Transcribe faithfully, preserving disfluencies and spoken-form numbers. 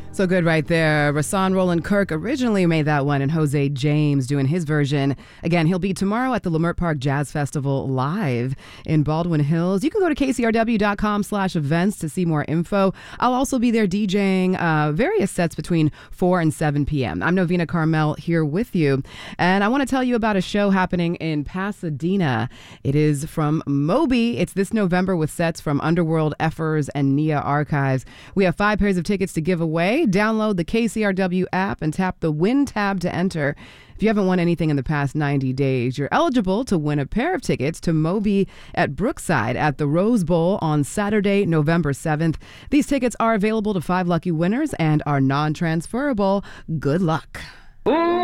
So good right there. Rasan Roland Kirk originally made that one, and Jose James doing his version. Again, he'll be tomorrow at the Leimert Park Jazz Festival live in Baldwin Hills. You can go to k c r w dot com slash events to see more info. I'll also be there DJing uh, various sets between four and seven p.m. I'm Novena Carmel here with you, and I want to tell you about a show happening in Pasadena. It is from Moby. It's this November with sets from Underworld, Effers, and Nia Archives. We have five pairs of tickets to give away. Download the K C R W app and tap the Win tab to enter. If you haven't won anything in the past ninety days, you're eligible to win a pair of tickets to Moby at Brookside at the Rose Bowl on Saturday, November seventh. These tickets are available to five lucky winners and are non-transferable. Good luck.